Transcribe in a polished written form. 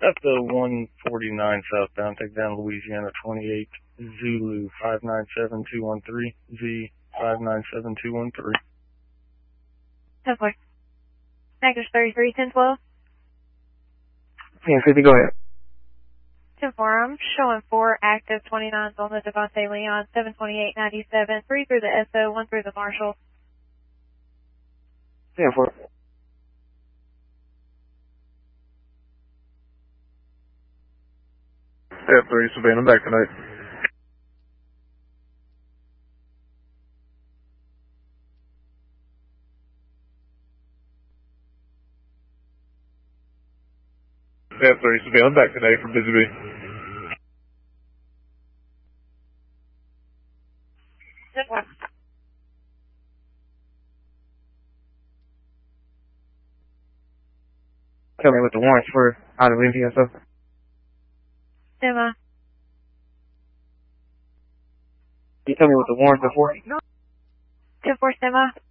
FO 149 southbound, take down Louisiana 28 Zulu 597213 Z 597213. 10-4. Magnus 33, 10-12. Yeah, 50, go ahead. 10-4, I'm showing 4 active 29s on the Devontae Leon, 72897, 3 through the SO, 1 through the Marshall. 10-4. F3, Savannah, back tonight. F3, Savannah, back tonight from Busy Bee. Tell me what the warrants for out of NPSO. Emma. Can you tell me what the warrants are for? 10-4, Emma.